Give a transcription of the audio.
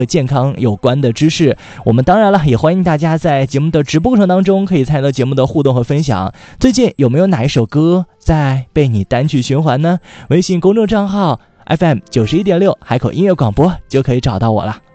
健康有关的知识。我们当然了，也欢迎大家在节目的直播过程当中可以参与到节目的互动和分享。最近有没有哪一首歌在被你单曲循环呢？微信公众账号 FM91.6海口音乐广播就可以找到我了。